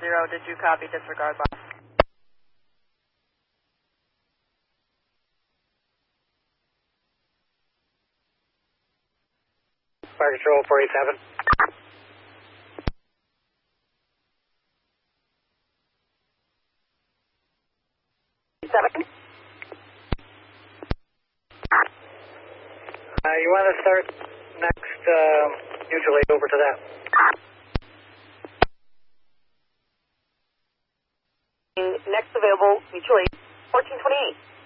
0, did you copy disregard loss? Fire Control 487. You want to start next neutral 8 over to that. Next available, mutual 8, 1428.